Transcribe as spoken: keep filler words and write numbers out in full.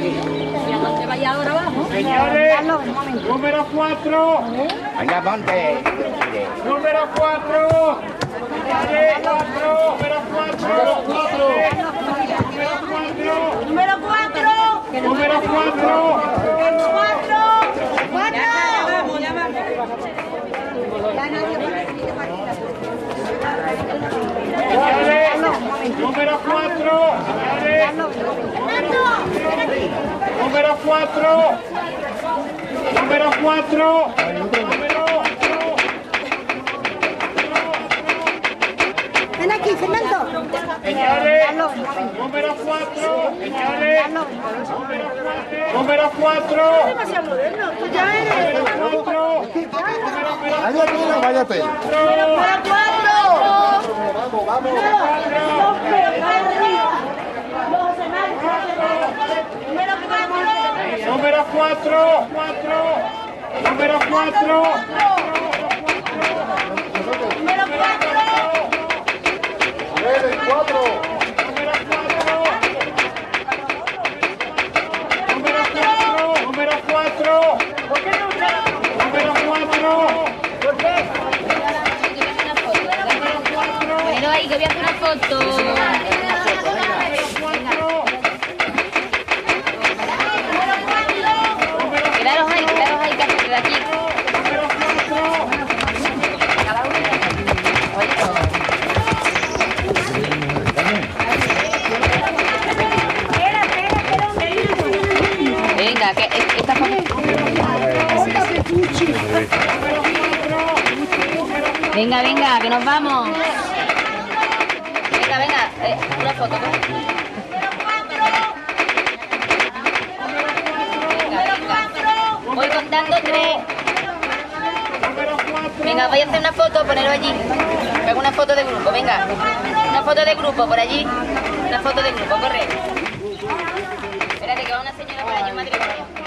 ¿Dónde vaya ahora abajo? Señores, número cuatro. Venga, ponte. Número cuatro. Señores, cuatro. Número cuatro. Número cuatro. Número cuatro. Número cuatro. Cuatro. Cuatro. Señores, número cuatro. Señores, número cuatro. Número cuatro. Número. Ven aquí, Fernando. Señores, número cuatro. Señores, número cuatro. Demasiado moderno. Tú ya eres. Número cuatro. Vaya tela, vaya tela. Número cuatro. Vamos, vamos. Número cuatro. Número cuatro. Número cuatro. Número cuatro. Nueve, cuatro. Número cuatro. Número cuatro. Número cuatro. Número cuatro. Ponelo ahí que voy a hacer una foto. Quedaros ahí, quedaros ahí, que de aquí. Venga, que esta foto. Venga, venga, que nos vamos. Venga, venga, eh, una foto. Venga, venga. Voy contando tres. Venga, voy a hacer una foto, ponerlo allí. Hago una foto de grupo, venga. Una foto de grupo por allí. Una foto de grupo, corre. Espérate que va una señora por allí, un matrimonio.